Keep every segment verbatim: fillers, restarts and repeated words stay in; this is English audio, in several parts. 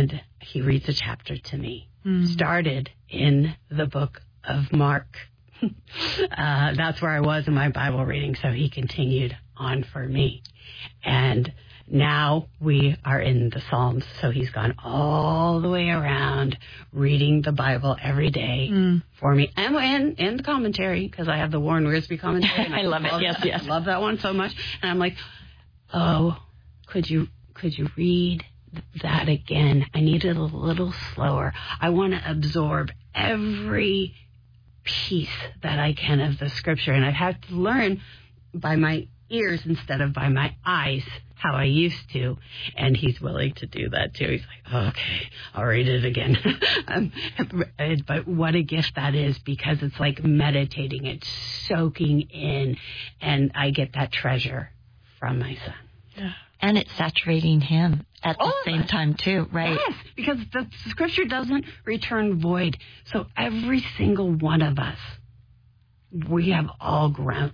and he reads a chapter to me. Mm. Started in the book of Mark. uh, that's where I was in my Bible reading, so he continued on for me. And now we are in the Psalms, so he's gone all the way around reading the Bible every day mm. for me. And, and, and the commentary, because I have the Warren Wiersbe commentary. And I, I love it, yes, that. yes. I love that one so much. And I'm like, oh, could you could you read that again? I need it a little slower. I want to absorb every piece that I can of the scripture. And I've had to learn by my ears instead of by my eyes how I used to. And he's willing to do that too. He's like, oh, okay, I'll read it again. um, but what a gift that is, because it's like meditating, it's soaking in, and I get that treasure from my son. Yeah. And it's saturating him at the Oh, same time, too, right? Yes, because the scripture doesn't return void. So every single one of us, we have all grown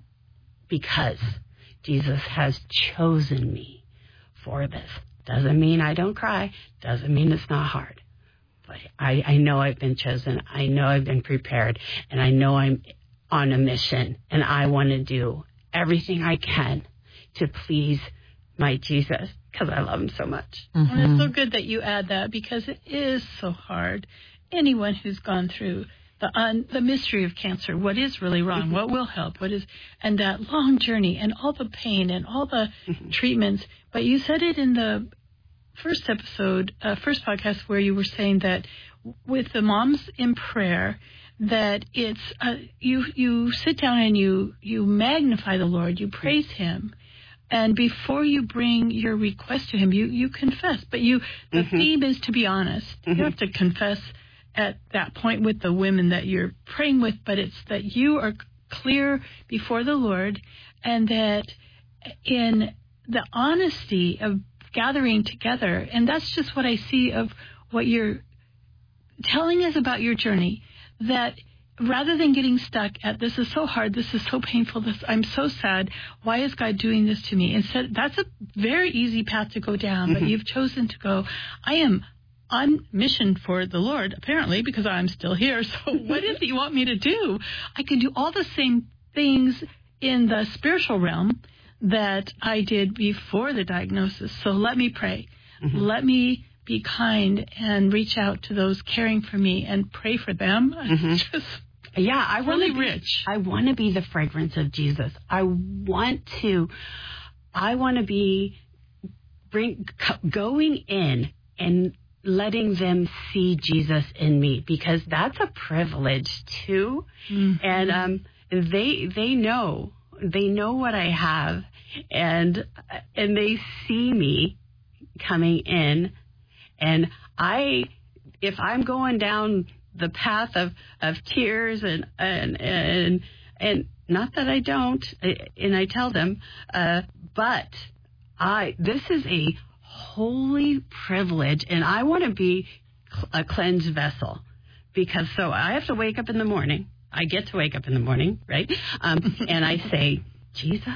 because Jesus has chosen me for this. Doesn't mean I don't cry. Doesn't mean it's not hard. But I, I know I've been chosen. I know I've been prepared. And I know I'm on a mission. And I want to do everything I can to please my Jesus, because I love him so much. Mm-hmm. And it's so good that you add that, because it is so hard. Anyone who's gone through the un, the mystery of cancer, what is really wrong, mm-hmm. what will help, what is, and that long journey and all the pain and all the mm-hmm. treatments. But you said it in the first episode, uh, first podcast, where you were saying that with the moms in prayer, that it's uh, you you sit down and you you magnify the Lord, you praise Him. And before you bring your request to him, you, you confess. But you, the mm-hmm. theme is to be honest. Mm-hmm. You have to confess at that point with the women that you're praying with, but it's that you are clear before the Lord, and that in the honesty of gathering together, and that's just what I see of what you're telling us about your journey, that rather than getting stuck at, this is so hard, this is so painful, this I'm so sad, why is God doing this to me? Instead, that's a very easy path to go down, mm-hmm. but you've chosen to go, I am on mission for the Lord, apparently, because I'm still here, so what is it you want me to do? I can do all the same things in the spiritual realm that I did before the diagnosis, so let me pray. Mm-hmm. Let me be kind and reach out to those caring for me and pray for them. Mm-hmm. Just yeah, I want really to be rich. I want to be the fragrance of Jesus. I want to. I want to be bring going in and letting them see Jesus in me, because that's a privilege too. Mm-hmm. And um, they they know they know what I have, and and they see me coming in. And I, if I'm going down the path of, of tears and, and, and, and not that I don't, and I tell them, uh, but I, this is a holy privilege, and I want to be a cleansed vessel, because so I have to wake up in the morning. I get to wake up in the morning, right? Um, and I say, Jesus,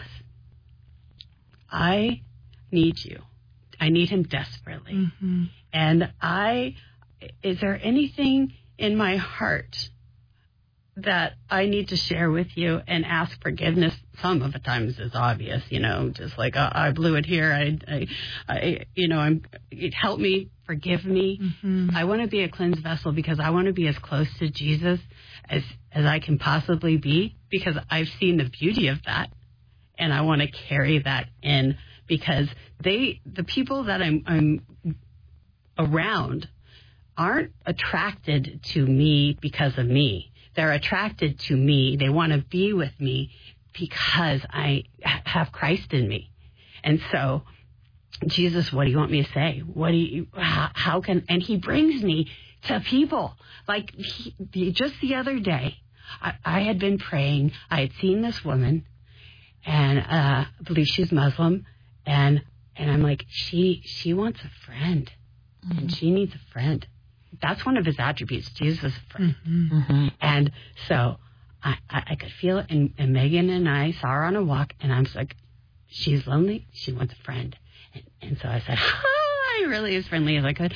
I need you. I need him desperately. Mm-hmm. And I, is there anything in my heart that I need to share with you and ask forgiveness? Some of the times it's obvious, you know, just like, oh, I blew it here. I, I, I you know, I'm, help me, forgive me. Mm-hmm. I want to be a cleansed vessel, because I want to be as close to Jesus as, as I can possibly be, because I've seen the beauty of that, and I want to carry that in. Because they, the people that I'm, I'm around aren't attracted to me because of me. They're attracted to me. They want to be with me because I have Christ in me. And so, Jesus, what do you want me to say? What do you, how, how can, and he brings me to people. Like he, just the other day, I, I had been praying. I had seen this woman, and uh, I believe she's Muslim. And and I'm like, she she wants a friend, mm-hmm. and she needs a friend. That's one of his attributes. Jesus is a friend. Mm-hmm. Mm-hmm. And so I, I, I could feel it. And, and Megan and I saw her on a walk, and I'm just like, she's lonely. She wants a friend. And, and so I said, oh, I really as friendly as I could.